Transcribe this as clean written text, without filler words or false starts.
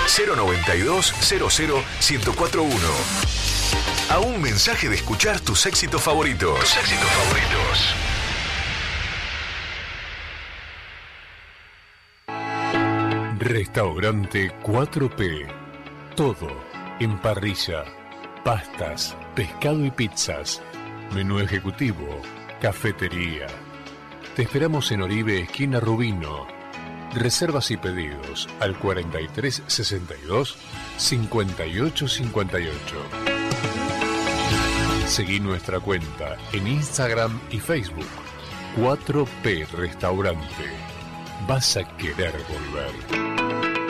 092 00 1041. A un mensaje de escuchar tus éxitos favoritos. Tus éxitos favoritos. Restaurante 4P. Todo en parrilla, pastas, pescado y pizzas. Menú ejecutivo, cafetería. Te esperamos en Oribe, esquina Rubino. Reservas y pedidos al 4362 5858. Seguí nuestra cuenta en Instagram y Facebook. 4P Restaurante. Vas a querer volver.